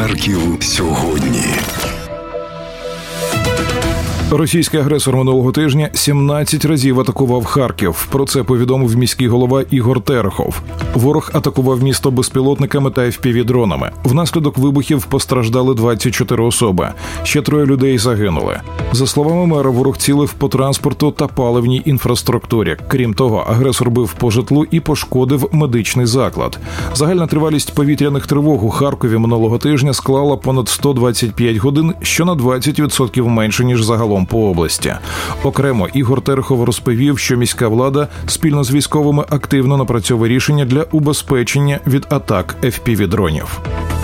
Харків сьогодні. Російський агресор минулого тижня 17 разів атакував Харків. Про це повідомив міський голова Ігор Терехов. Ворог атакував місто безпілотниками та FPV-дронами. Внаслідок вибухів постраждали 24 особи. Ще 3 людей загинули. За словами мера, ворог цілив по транспорту та паливній інфраструктурі. Крім того, агресор бив по житлу і пошкодив медичний заклад. Загальна тривалість повітряних тривог у Харкові минулого тижня склала понад 125 годин, що на 20% менше, ніж загалом по області. Окремо, Ігор Терехов розповів, що міська влада спільно з військовими активно напрацьовує рішення для убезпечення від атак FPV-дронів.